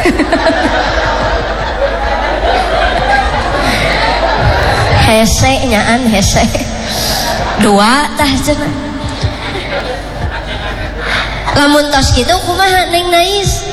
hese nyaan hese dua tah cenah lamun tos kitu kumaha Neng Nais